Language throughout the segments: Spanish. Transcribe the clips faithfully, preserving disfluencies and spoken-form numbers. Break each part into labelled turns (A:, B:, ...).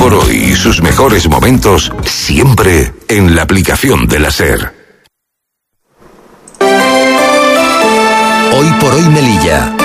A: por hoy y sus mejores momentos siempre en la aplicación de la SER.
B: Hoy por hoy Melilla.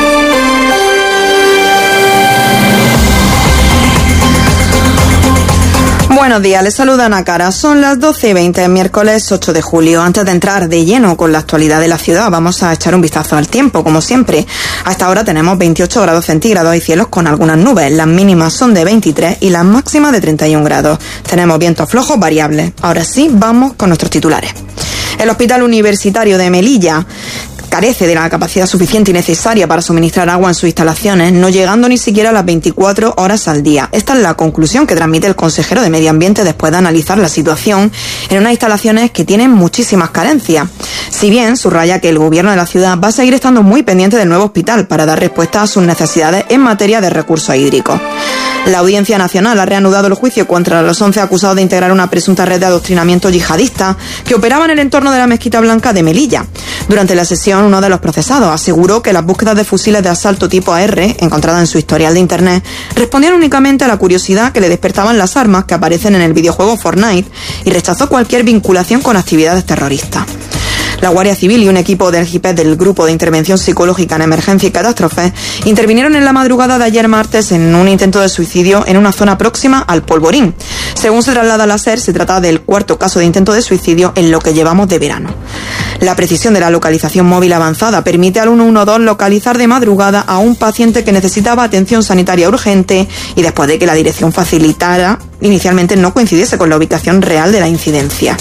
C: Buenos días, les saluda Ana Cara. Son las doce y veinte, miércoles ocho de julio. Antes de entrar de lleno con la actualidad de la ciudad, vamos a echar un vistazo al tiempo, como siempre. Hasta ahora tenemos veintiocho grados centígrados y cielos con algunas nubes. Las mínimas son de veintitrés y las máximas de treinta y un grados. Tenemos vientos flojos variables. Ahora sí, vamos con nuestros titulares. El Hospital Universitario de Melilla carece de la capacidad suficiente y necesaria para suministrar agua en sus instalaciones, no llegando ni siquiera a las veinticuatro horas al día. Esta es la conclusión que transmite el consejero de Medio Ambiente después de analizar la situación en unas instalaciones que tienen muchísimas carencias. Si bien subraya que el gobierno de la ciudad va a seguir estando muy pendiente del nuevo hospital para dar respuesta a sus necesidades en materia de recursos hídricos. La Audiencia Nacional ha reanudado el juicio contra los once acusados de integrar una presunta red de adoctrinamiento yihadista que operaba en el entorno de la Mezquita Blanca de Melilla. Durante la sesión, uno de los procesados aseguró que las búsquedas de fusiles de asalto tipo A R, encontradas en su historial de internet, respondían únicamente a la curiosidad que le despertaban las armas que aparecen en el videojuego Fortnite y rechazó cualquier vinculación con actividades terroristas. La Guardia Civil y un equipo del G I P E D del Grupo de Intervención Psicológica en Emergencia y Catástrofes intervinieron en la madrugada de ayer martes en un intento de suicidio en una zona próxima al Polvorín. Según se traslada a la SER, se trata del cuarto caso de intento de suicidio en lo que llevamos de verano. La precisión de la localización móvil avanzada permite al ciento doce localizar de madrugada a un paciente que necesitaba atención sanitaria urgente y después de que la dirección facilitara inicialmente no coincidiese con la ubicación real de la incidencia.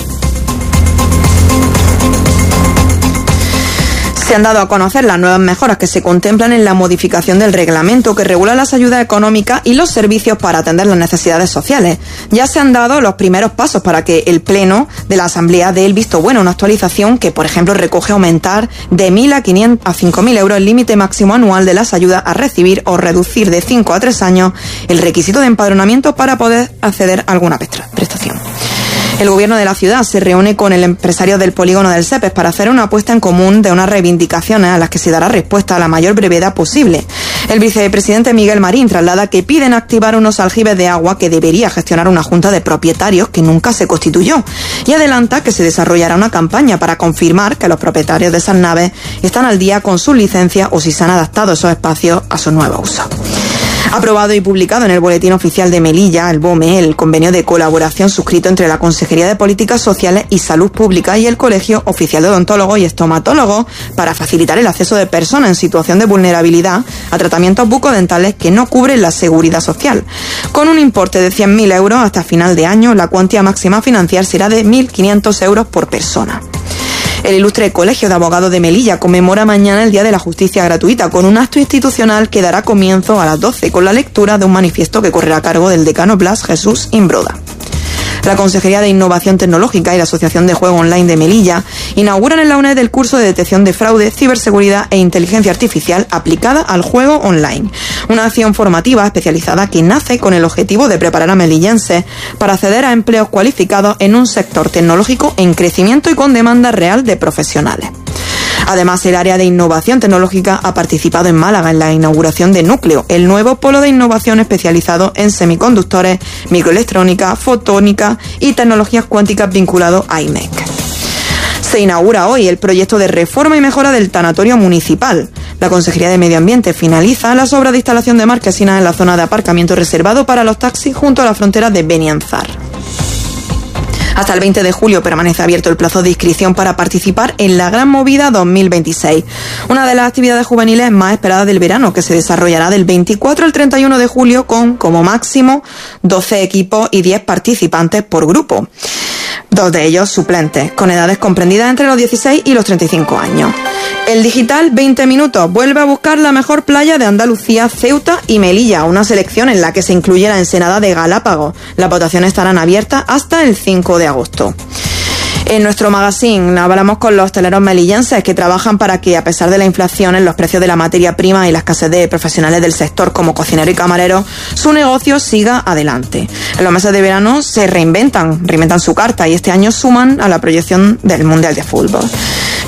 C: Se han dado a conocer las nuevas mejoras que se contemplan en la modificación del reglamento que regula las ayudas económicas y los servicios para atender las necesidades sociales. Ya se han dado los primeros pasos para que el Pleno de la Asamblea dé el visto bueno a una actualización que, por ejemplo, recoge aumentar de mil a quinientos a cinco mil euros el límite máximo anual de las ayudas a recibir o reducir de cinco a tres años el requisito de empadronamiento para poder acceder a alguna prestación. El gobierno de la ciudad se reúne con el empresario del polígono del Sepes para hacer una apuesta en común de unas reivindicaciones a las que se dará respuesta a la mayor brevedad posible. El vicepresidente Miguel Marín traslada que piden activar unos aljibes de agua que debería gestionar una junta de propietarios que nunca se constituyó y adelanta que se desarrollará una campaña para confirmar que los propietarios de esas naves están al día con sus licencias o si se han adaptado esos espacios a su nuevo uso. Aprobado y publicado en el Boletín Oficial de Melilla, el B O M E, el convenio de colaboración suscrito entre la Consejería de Políticas Sociales y Salud Pública y el Colegio Oficial de Odontólogos y Estomatólogos para facilitar el acceso de personas en situación de vulnerabilidad a tratamientos bucodentales que no cubren la seguridad social. Con un importe de cien mil euros hasta final de año, la cuantía máxima a financiar será de mil quinientos euros por persona. El ilustre Colegio de Abogados de Melilla conmemora mañana el Día de la Justicia Gratuita con un acto institucional que dará comienzo a las doce con la lectura de un manifiesto que correrá a cargo del decano Blas Jesús Imbroda. La Consejería de Innovación Tecnológica y la Asociación de Juego Online de Melilla inauguran en la UNED el curso de detección de fraude, ciberseguridad e inteligencia artificial aplicada al juego online. Una acción formativa especializada que nace con el objetivo de preparar a melillenses para acceder a empleos cualificados en un sector tecnológico en crecimiento y con demanda real de profesionales. Además, el área de innovación tecnológica ha participado en Málaga en la inauguración de Núcleo, el nuevo polo de innovación especializado en semiconductores, microelectrónica, fotónica y tecnologías cuánticas vinculado a I M E C. Se inaugura hoy el proyecto de reforma y mejora del tanatorio municipal. La Consejería de Medio Ambiente finaliza las obras de instalación de marquesinas en la zona de aparcamiento reservado para los taxis junto a la frontera de Benianzar. Hasta el veinte de julio permanece abierto el plazo de inscripción para participar en la Gran Movida dos mil veintiséis, una de las actividades juveniles más esperadas del verano, que se desarrollará del veinticuatro al treinta y uno de julio con, como máximo, doce equipos y diez participantes por grupo. Dos de ellos suplentes, con edades comprendidas entre los dieciséis y los treinta y cinco años. El digital veinte minutos vuelve a buscar la mejor playa de Andalucía, Ceuta y Melilla, una selección en la que se incluye la Ensenada de Galápagos. Las votaciones estarán abiertas hasta el cinco de agosto. En nuestro magazine hablamos con los hosteleros melillenses que trabajan para que, a pesar de la inflación en los precios de la materia prima y la escasez de profesionales del sector como cocineros y camareros, su negocio siga adelante. En los meses de verano se reinventan, reinventan su carta y este año suman a la proyección del Mundial de Fútbol.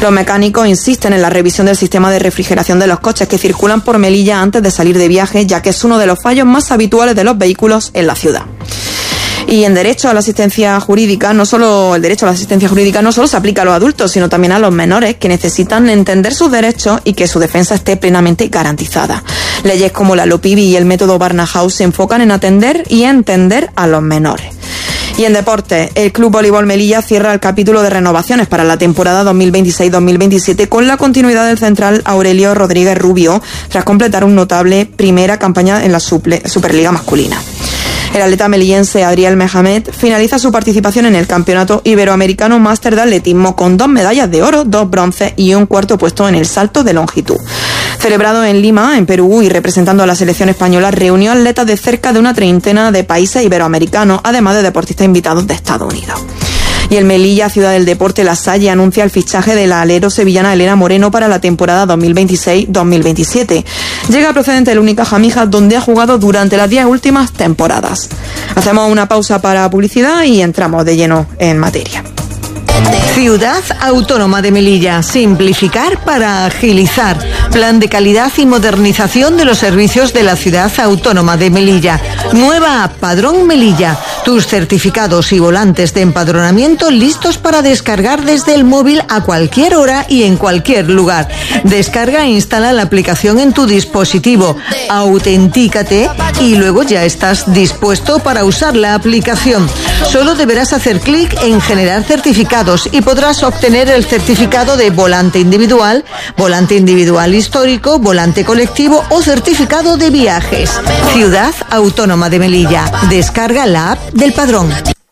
C: Los mecánicos insisten en la revisión del sistema de refrigeración de los coches que circulan por Melilla antes de salir de viaje, ya que es uno de los fallos más habituales de los vehículos en la ciudad. Y en derecho a la asistencia jurídica, no solo el derecho a la asistencia jurídica no solo se aplica a los adultos, sino también a los menores que necesitan entender sus derechos y que su defensa esté plenamente garantizada. Leyes como la LOPIBI y el método Barnahus se enfocan en atender y entender a los menores. Y en deporte, el Club Voleibol Melilla cierra el capítulo de renovaciones para la temporada dos mil veintiséis dos mil veintisiete con la continuidad del central Aurelio Rodríguez Rubio, tras completar un notable primera campaña en la Superliga masculina. El atleta melillense Adriel Mehamed finaliza su participación en el Campeonato Iberoamericano Máster de Atletismo con dos medallas de oro, dos bronces y un cuarto puesto en el salto de longitud. Celebrado en Lima, en Perú, y representando a la selección española, reunió atletas de cerca de una treintena de países iberoamericanos, además de deportistas invitados de Estados Unidos. Y el Melilla, ciudad del deporte, La Salle, anuncia el fichaje de la alero sevillana Elena Moreno para la temporada dos mil veintiséis dos mil veintisiete. Llega procedente del Unicaja Mijas, donde ha jugado durante las diez últimas temporadas. Hacemos una pausa para publicidad y entramos de lleno en materia.
D: Ciudad Autónoma de Melilla. Simplificar para agilizar. Plan de calidad y modernización de los servicios de la Ciudad Autónoma de Melilla. Nueva app Padrón Melilla. Tus certificados y volantes de empadronamiento listos para descargar desde el móvil a cualquier hora y en cualquier lugar. Descarga e instala la aplicación en tu dispositivo. Autentícate y luego ya estás dispuesto para usar la aplicación. Solo deberás hacer clic en generar certificados y podrás obtener el certificado de volante individual, volante individual histórico, volante colectivo o certificado de viajes. Ciudad Autónoma de Melilla. Descarga la app del Padrón.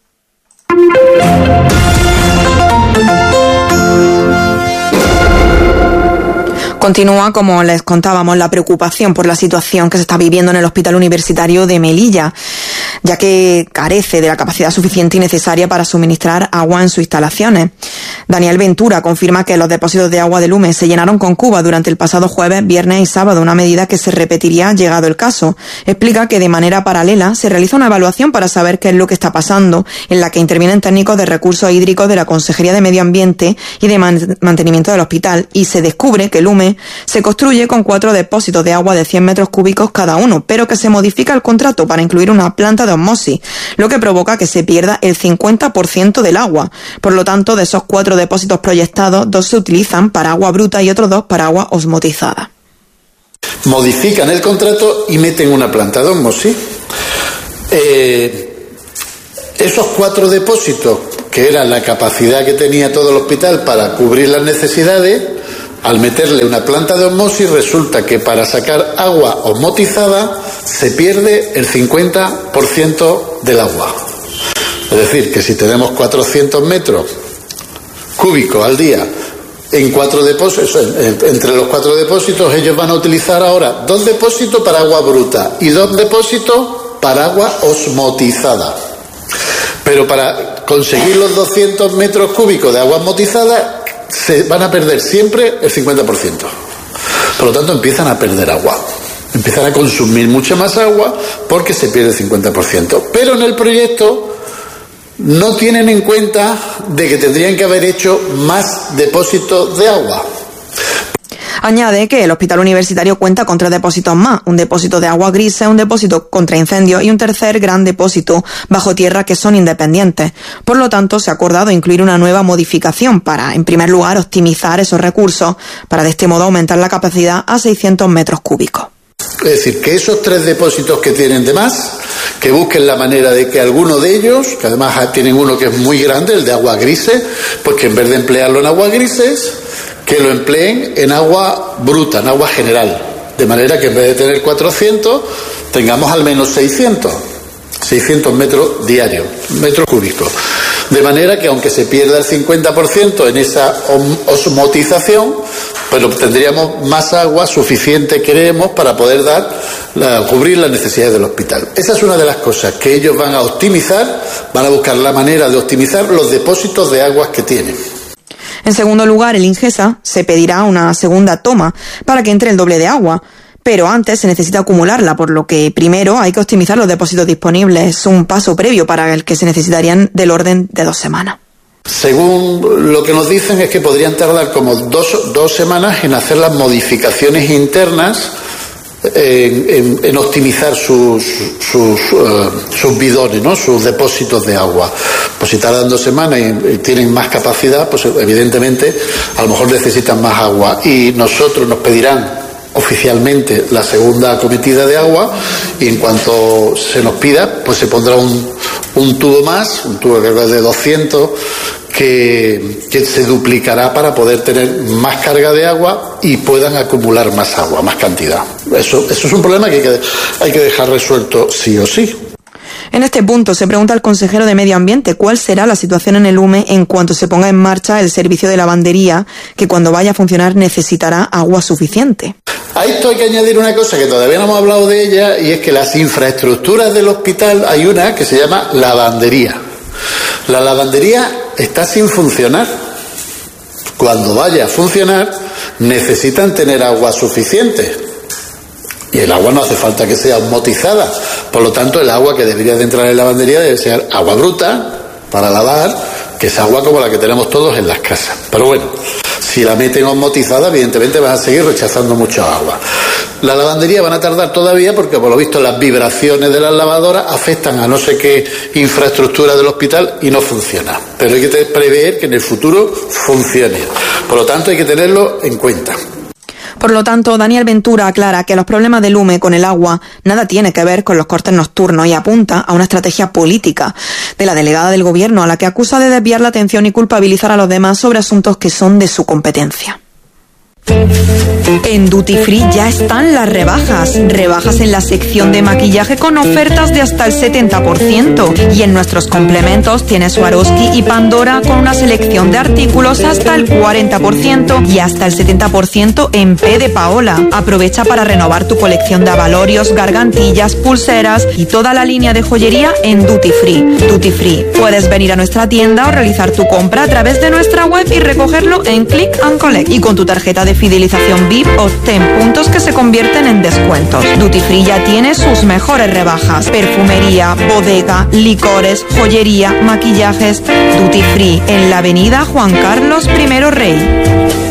C: Continúa, como les contábamos, la preocupación por la situación que se está viviendo en el Hospital Universitario de Melilla, ya que carece de la capacidad suficiente y necesaria para suministrar agua en sus instalaciones. Daniel Ventura confirma que los depósitos de agua del U M E se llenaron con cuba durante el pasado jueves, viernes y sábado, una medida que se repetiría llegado el caso. Explica que de manera paralela se realiza una evaluación para saber qué es lo que está pasando, en la que intervienen técnicos de recursos hídricos de la Consejería de Medio Ambiente y de man- Mantenimiento del Hospital, y se descubre que el U M E se construye con cuatro depósitos de agua de cien metros cúbicos cada uno, pero que se modifica el contrato para incluir una planta de osmosis, lo que provoca que se pierda el cincuenta por ciento del agua. Por lo tanto, de esos cuatro depósitos proyectados, dos se utilizan para agua bruta y otros dos para agua osmotizada.
E: Modifican el contrato y meten una planta de osmosis. Eh, esos cuatro depósitos, que era la capacidad que tenía todo el hospital para cubrir las necesidades, al meterle una planta de osmosis resulta que para sacar agua osmotizada se pierde el cincuenta por ciento del agua. Es decir, que si tenemos cuatrocientos metros cúbicos al día en cuatro depósitos, entre los cuatro depósitos ellos van a utilizar ahora dos depósitos para agua bruta y dos depósitos para agua osmotizada. Pero para conseguir los doscientos metros cúbicos de agua osmotizada se van a perder siempre el cincuenta por ciento. Por lo tanto, empiezan a perder agua. Empiezan a consumir mucha más agua porque se pierde el cincuenta por ciento. Pero en el proyecto no tienen en cuenta de que tendrían que haber hecho más depósitos de agua.
C: Añade que el hospital universitario cuenta con tres depósitos más, un depósito de agua gris, un depósito contra incendios y un tercer gran depósito bajo tierra que son independientes. Por lo tanto, se ha acordado incluir una nueva modificación para, en primer lugar, optimizar esos recursos, para de este modo aumentar la capacidad a seiscientos metros cúbicos.
E: Es decir, que esos tres depósitos que tienen de más, que busquen la manera de que alguno de ellos, que además tienen uno que es muy grande, el de agua grises, pues que en vez de emplearlo en agua grises, que lo empleen en agua bruta, en agua general, de manera que en vez de tener cuatrocientos, tengamos al menos seiscientos, seiscientos metros diarios, metros cúbicos. De manera que aunque se pierda el cincuenta por ciento en esa osmotización, pero tendríamos más agua suficiente, creemos, para poder dar, la, cubrir las necesidades del hospital. Esa es una de las cosas que ellos van a optimizar, van a buscar la manera de optimizar los depósitos de aguas que tienen.
C: En segundo lugar, el Ingesa se pedirá una segunda toma para que entre el doble de agua, pero antes se necesita acumularla, por lo que primero hay que optimizar los depósitos disponibles. Es un paso previo para el que se necesitarían del orden de dos semanas.
E: según lo que nos dicen es que podrían tardar como dos, dos semanas en hacer las modificaciones internas, en, en, en optimizar sus, sus, uh, sus bidones, ¿no? Sus depósitos de agua. Pues si tardan dos semanas y, y tienen más capacidad, pues evidentemente a lo mejor necesitan más agua y nosotros nos pedirán oficialmente la segunda acometida de agua y en cuanto se nos pida pues se pondrá un, un tubo más, un tubo que es de doscientos que, que se duplicará para poder tener más carga de agua y puedan acumular más agua, más cantidad. Eso, eso es un problema que hay, que hay que dejar resuelto sí o sí.
C: En este punto se pregunta al consejero de Medio Ambiente cuál será la situación en el U M E en cuanto se ponga en marcha el servicio de lavandería, que cuando vaya a funcionar necesitará agua suficiente.
E: A esto hay que añadir una cosa que todavía no hemos hablado de ella, y es que las infraestructuras del hospital hay una que se llama lavandería. La lavandería está sin funcionar. Cuando vaya a funcionar necesitan tener agua suficiente. Y el agua no hace falta que sea osmotizada. Por lo tanto, el agua que debería de entrar en la lavandería debe ser agua bruta para lavar, que es agua como la que tenemos todos en las casas. Pero bueno, si la meten osmotizada, evidentemente van a seguir rechazando mucha agua. La lavandería van a tardar todavía porque, por lo visto, las vibraciones de las lavadoras afectan a no sé qué infraestructura del hospital y no funciona. Pero hay que prever que en el futuro funcione. Por lo tanto, hay que tenerlo en cuenta.
C: Por lo tanto, Daniel Ventura aclara que los problemas del U M E con el agua nada tiene que ver con los cortes nocturnos y apunta a una estrategia política de la delegada del gobierno, a la que acusa de desviar la atención y culpabilizar a los demás sobre asuntos que son de su competencia. En Duty Free ya están las rebajas. Rebajas en la sección de maquillaje con ofertas de hasta el setenta por ciento. Y en nuestros complementos tienes Swarovski y Pandora con una selección de artículos hasta el cuarenta por ciento y hasta el setenta por ciento en P de Paola. Aprovecha para renovar tu colección de abalorios, gargantillas, pulseras y toda la línea de joyería en Duty Free. Duty Free. Puedes venir a nuestra tienda o realizar tu compra a través de nuestra web y recogerlo en Click and Collect. Y con tu tarjeta de fidelización V I P obtén puntos que se convierten en descuentos. Duty Free ya tiene sus mejores rebajas: perfumería, bodega, licores, joyería, maquillajes. Duty Free en la avenida Juan Carlos primero Rey.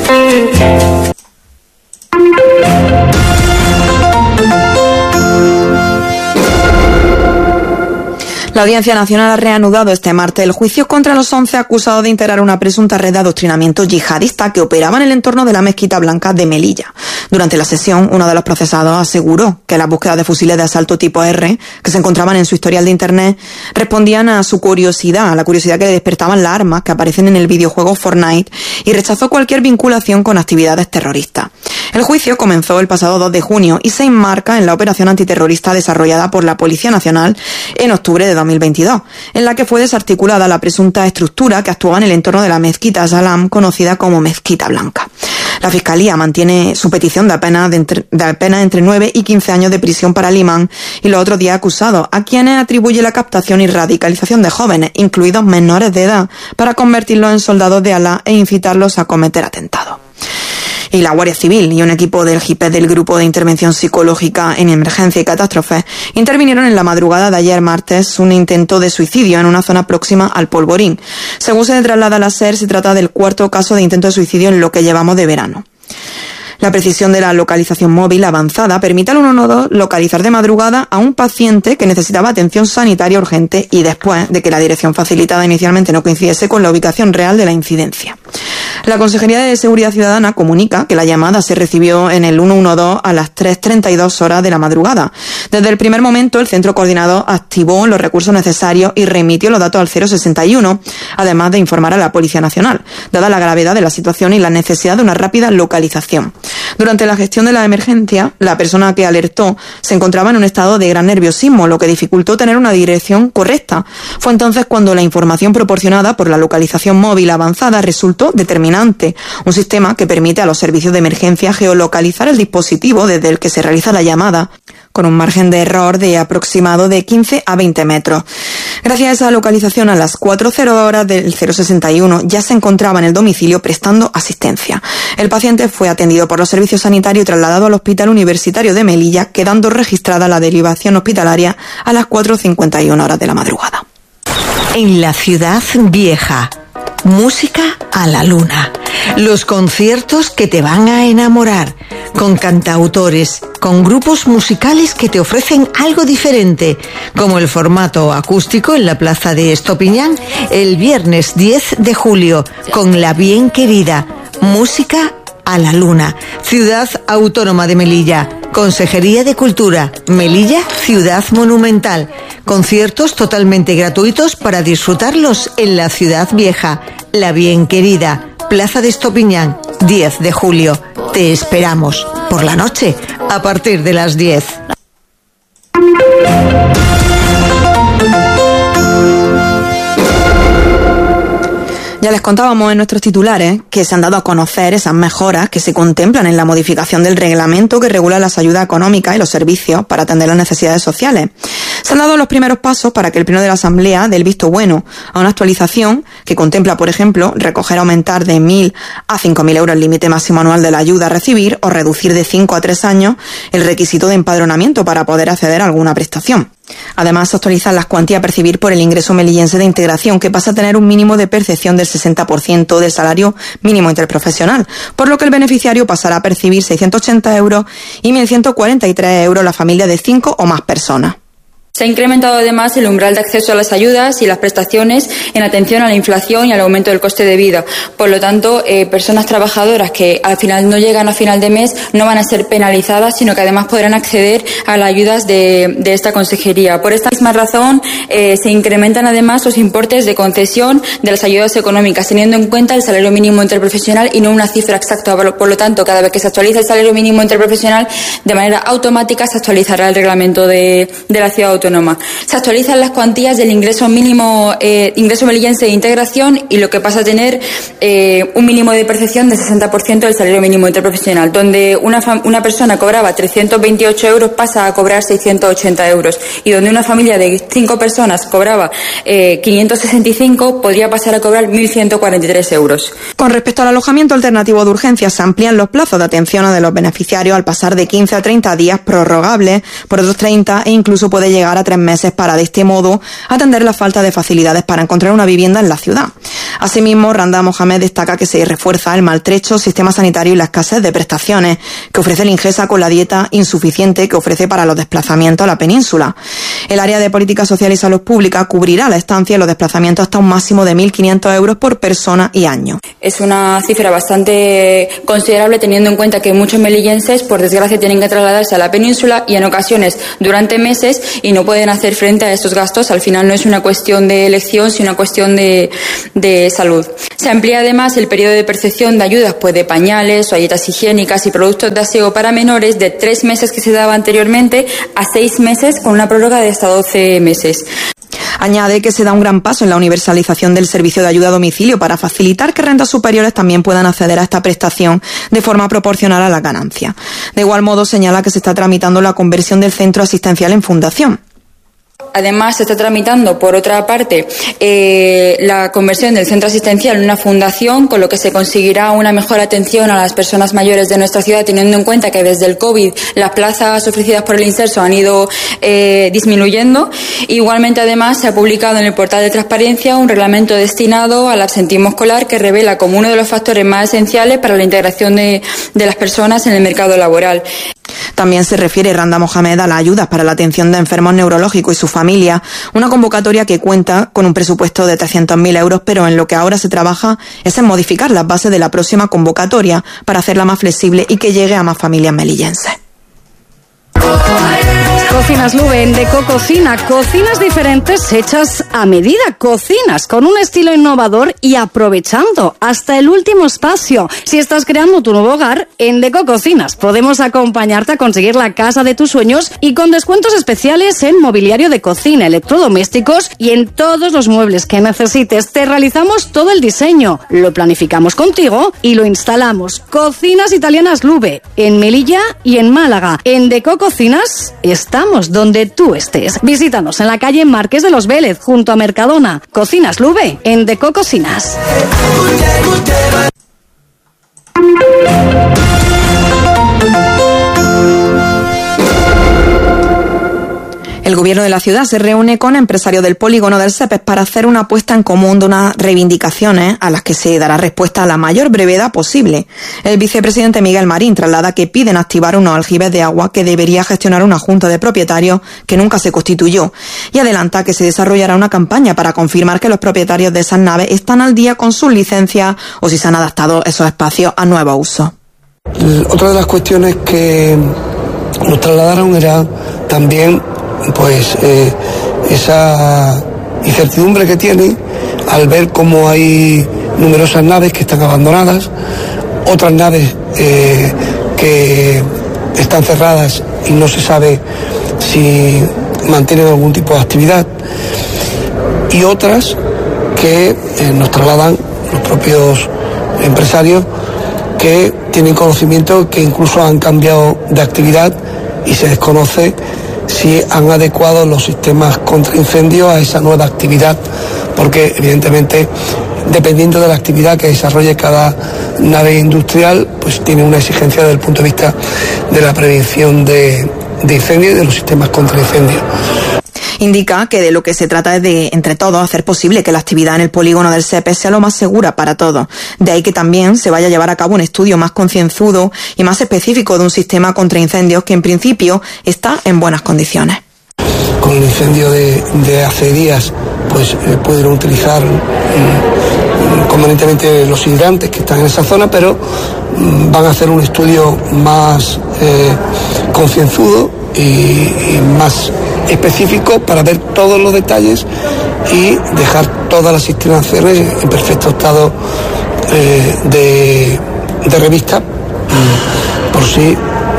C: La Audiencia Nacional ha reanudado este martes el juicio contra los once acusados de integrar una presunta red de adoctrinamiento yihadista que operaba en el entorno de la Mezquita Blanca de Melilla. Durante la sesión, uno de los procesados aseguró que las búsquedas de fusiles de asalto tipo R, que se encontraban en su historial de internet, respondían a su curiosidad, a la curiosidad que le despertaban las armas que aparecen en el videojuego Fortnite, y rechazó cualquier vinculación con actividades terroristas. El juicio comenzó el pasado dos de junio y se enmarca en la operación antiterrorista desarrollada por la Policía Nacional en octubre de dos mil veintidós, en la que fue desarticulada la presunta estructura que actuaba en el entorno de la Mezquita Salam, conocida como Mezquita Blanca. La Fiscalía mantiene su petición de apenas, de entre, de apenas entre nueve y quince años de prisión para el imán y los otros diez acusados, a quienes atribuye la captación y radicalización de jóvenes, incluidos menores de edad, para convertirlos en soldados de Alá e incitarlos a cometer atentados. Y la Guardia Civil y un equipo del G I P E del Grupo de Intervención Psicológica en Emergencia y Catástrofes intervinieron en la madrugada de ayer martes un intento de suicidio en una zona próxima al Polvorín. Según se traslada a la SER, se trata del cuarto caso de intento de suicidio en lo que llevamos de verano. La precisión de la localización móvil avanzada permite al ciento doce localizar de madrugada a un paciente que necesitaba atención sanitaria urgente y después de que la dirección facilitada inicialmente no coincidiese con la ubicación real de la incidencia. La Consejería de Seguridad Ciudadana comunica que la llamada se recibió en el ciento doce a las tres treinta y dos horas de la madrugada. Desde el primer momento, el centro coordinador activó los recursos necesarios y remitió los datos al cero sesenta y uno, además de informar a la Policía Nacional, dada la gravedad de la situación y la necesidad de una rápida localización. Durante la gestión de la emergencia, la persona que alertó se encontraba en un estado de gran nerviosismo, lo que dificultó tener una dirección correcta. Fue entonces cuando la información proporcionada por la localización móvil avanzada resultó determinante, un sistema que permite a los servicios de emergencia geolocalizar el dispositivo desde el que se realiza la llamada, con un margen de error de aproximado de quince a veinte metros. Gracias a esa localización, a las cuatro cero horas del cero sesenta y uno ya se encontraba en el domicilio prestando asistencia. El paciente fue atendido por los servicios sanitarios y trasladado al Hospital Universitario de Melilla, quedando registrada la derivación hospitalaria a las cuatro cincuenta y una horas de la madrugada.
D: En la Ciudad Vieja, Música a la luna. Los conciertos que te van a enamorar. Con cantautores, con grupos musicales que te ofrecen algo diferente, como el formato acústico en la plaza de Estopiñán el viernes diez de julio, con La Bien Querida. Música a la luna. Ciudad Autónoma de Melilla. Consejería de Cultura. Melilla, Ciudad Monumental. Conciertos totalmente gratuitos para disfrutarlos en la Ciudad Vieja. La Bien Querida. Plaza de Estopiñán, diez de julio. Te esperamos por la noche, a partir de las diez.
C: Ya les contábamos en nuestros titulares que se han dado a conocer esas mejoras que se contemplan en la modificación del reglamento que regula las ayudas económicas y los servicios para atender las necesidades sociales. Se han dado los primeros pasos para que el Pleno de la Asamblea dé el visto bueno a una actualización que contempla, por ejemplo, recoger aumentar de mil a cinco mil euros el límite máximo anual de la ayuda a recibir o reducir de cinco a tres años el requisito de empadronamiento para poder acceder a alguna prestación. Además, se actualizan las cuantías a percibir por el ingreso melillense de integración, que pasa a tener un mínimo de percepción del sesenta por ciento del salario mínimo interprofesional, por lo que el beneficiario pasará a percibir seiscientos ochenta euros y mil ciento cuarenta y tres euros la familia de cinco o más personas.
F: Se ha incrementado además el umbral de acceso a las ayudas y las prestaciones en atención a la inflación y al aumento del coste de vida. Por lo tanto, eh, personas trabajadoras que al final no llegan a final de mes no van a ser penalizadas, sino que además podrán acceder a las ayudas de, de esta consejería. Por esta misma razón, eh, se incrementan además los importes de concesión de las ayudas económicas, teniendo en cuenta el salario mínimo interprofesional y no una cifra exacta. Por lo tanto, cada vez que se actualiza el salario mínimo interprofesional, de manera automática se actualizará el reglamento de, de la ciudad autónoma. Se actualizan las cuantías del ingreso mínimo, eh, ingreso melillense de integración, y lo que pasa a tener eh, un mínimo de percepción del sesenta por ciento del salario mínimo interprofesional, donde una, una persona cobraba trescientos veintiocho euros pasa a cobrar seiscientos ochenta euros, y donde una familia de cinco personas cobraba eh, quinientos sesenta y cinco podría pasar a cobrar mil ciento cuarenta y tres euros.
C: Con respecto al alojamiento alternativo de urgencia, se amplían los plazos de atención de los beneficiarios al pasar de quince a treinta días prorrogables por otros treinta, e incluso puede llegar a tres meses para de este modo atender la falta de facilidades para encontrar una vivienda en la ciudad. Asimismo, Randa Mohamed destaca que se refuerza el maltrecho sistema sanitario y la escasez de prestaciones que ofrece el Ingesa con la dieta insuficiente que ofrece para los desplazamientos a la península. El área de Política Social y Salud Pública cubrirá la estancia y los desplazamientos hasta un máximo de mil quinientos euros por persona y año.
F: Es una cifra bastante considerable, teniendo en cuenta que muchos melillenses, por desgracia, tienen que trasladarse a la península y en ocasiones durante meses y no pueden hacer frente a estos gastos. Al final no es una cuestión de elección, sino una cuestión de, de salud. Se amplía además el periodo de percepción de ayudas, pues de pañales, toallitas higiénicas y productos de aseo para menores, de tres meses que se daba anteriormente a seis meses, con una prórroga de hasta doce meses.
C: Añade que se da un gran paso en la universalización del servicio de ayuda a domicilio para facilitar que rentas superiores también puedan acceder a esta prestación de forma proporcional a las ganancias. De igual modo, señala que se está tramitando la conversión del centro asistencial en fundación.
F: Además, se está tramitando, por otra parte, eh, la conversión del centro asistencial en una fundación, con lo que se conseguirá una mejor atención a las personas mayores de nuestra ciudad, teniendo en cuenta que desde el COVID las plazas ofrecidas por el Inserso han ido eh, disminuyendo. Igualmente, además, se ha publicado en el portal de transparencia un reglamento destinado al absentismo escolar que revela como uno de los factores más esenciales para la integración de, de las personas en el mercado laboral.
C: También se refiere Randa Mohamed a las ayudas para la atención de enfermos neurológicos y su familia, una convocatoria que cuenta con un presupuesto de trescientos mil euros, pero en lo que ahora se trabaja es en modificar las bases de la próxima convocatoria para hacerla más flexible y que llegue a más familias melillenses.
G: Cocinas Lube en Deco Cocina, cocinas diferentes hechas a medida, cocinas con un estilo innovador y aprovechando hasta el último espacio. Si estás creando tu nuevo hogar, en Deco Cocinas podemos acompañarte a conseguir la casa de tus sueños y con descuentos especiales en mobiliario de cocina, electrodomésticos y en todos los muebles que necesites. Te realizamos todo el diseño, lo planificamos contigo y lo instalamos. Cocinas Italianas Lube en Melilla y en Málaga. En Deco Cocinas está Estamos donde tú estés. Visítanos en la calle Marqués de los Vélez, junto a Mercadona. Cocinas Lube, en Deco Cocinas.
C: El gobierno de la ciudad se reúne con empresarios del polígono del Césped para hacer una puesta en común de unas reivindicaciones a las que se dará respuesta a la mayor brevedad posible. El vicepresidente Miguel Marín traslada que piden activar unos aljibes de agua que debería gestionar una junta de propietarios que nunca se constituyó, y adelanta que se desarrollará una campaña para confirmar que los propietarios de esas naves están al día con sus licencias o si se han adaptado esos espacios a nuevos usos.
H: Otra de las cuestiones que nos trasladaron era también pues eh, esa incertidumbre que tienen al ver cómo hay numerosas naves que están abandonadas, otras naves eh, que están cerradas y no se sabe si mantienen algún tipo de actividad, y otras que eh, nos trasladan los propios empresarios que tienen conocimiento que incluso han cambiado de actividad y se desconoce si han adecuado los sistemas contra incendios a esa nueva actividad, porque evidentemente dependiendo de la actividad que desarrolle cada nave industrial, pues tiene una exigencia desde el punto de vista de la prevención de, de incendios y de los sistemas contra incendios.
C: Indica que de lo que se trata es de, entre todos, hacer posible que la actividad en el polígono del Césped sea lo más segura para todos. De ahí que también se vaya a llevar a cabo un estudio más concienzudo y más específico de un sistema contra incendios que en principio está en buenas condiciones.
H: Con el incendio de, de hace días, pues eh, pudieron utilizar mm, convenientemente los hidrantes que están en esa zona, pero mm, van a hacer un estudio más eh, concienzudo y, y más específico para ver todos los detalles y dejar todas las instalaciones en perfecto estado eh, de, de revista, por si,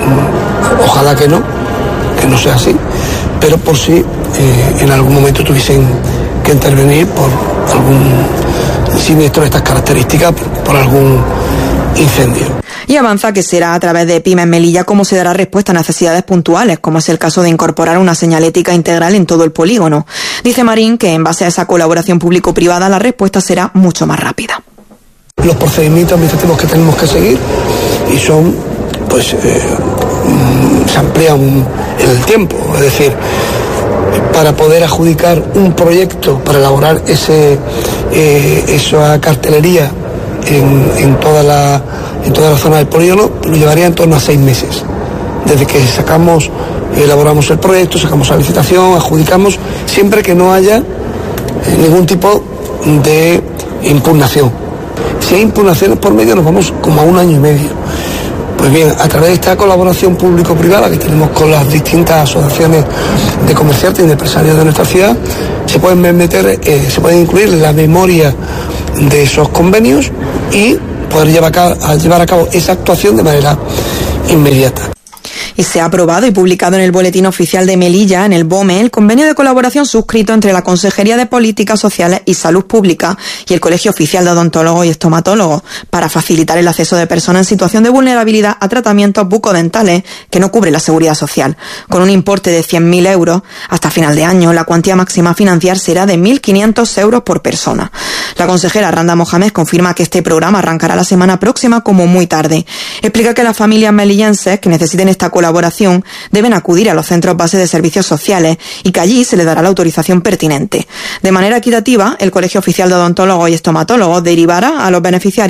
H: ojalá que no, que no sea así, pero por si eh, en algún momento tuviesen que intervenir por algún siniestro de estas características, por, por algún incendio.
C: Y avanza que será a través de Pymes Melilla como se dará respuesta a necesidades puntuales, como es el caso de incorporar una señalética integral en todo el polígono. Dice Marín que en base a esa colaboración público-privada la respuesta será mucho más rápida.
H: Los procedimientos administrativos que tenemos que seguir y son, pues, eh, se amplían en el tiempo, es decir, para poder adjudicar un proyecto, para elaborar ese eh, esa cartelería en, en toda la en toda la zona del polígono, lo llevaría en torno a seis meses. Desde que sacamos, elaboramos el proyecto, sacamos la licitación, adjudicamos, siempre que no haya ningún tipo de impugnación. Si hay impugnaciones por medio, nos vamos como a un año y medio. Pues bien, a través de esta colaboración público-privada que tenemos con las distintas asociaciones de comerciantes y de empresarios de nuestra ciudad, se pueden meter, eh, se pueden incluir la memoria de esos convenios y poder llevar a, cabo, a llevar a cabo esa actuación de manera inmediata.
C: Y se ha aprobado y publicado en el Boletín Oficial de Melilla, en el BOME, el convenio de colaboración suscrito entre la Consejería de Políticas Sociales y Salud Pública y el Colegio Oficial de Odontólogos y Estomatólogos para facilitar el acceso de personas en situación de vulnerabilidad a tratamientos bucodentales que no cubre la Seguridad Social. Con un importe de cien mil euros, hasta final de año, la cuantía máxima a financiar será de mil quinientos euros por persona. La consejera Randa Mohamed confirma que este programa arrancará la semana próxima como muy tarde. Explica que las familias melillenses que necesiten esta colaboración deben acudir a los centros base de servicios sociales y que allí se les dará la autorización pertinente. De manera equitativa, el Colegio Oficial de Odontólogos y Estomatólogos derivará a los beneficiarios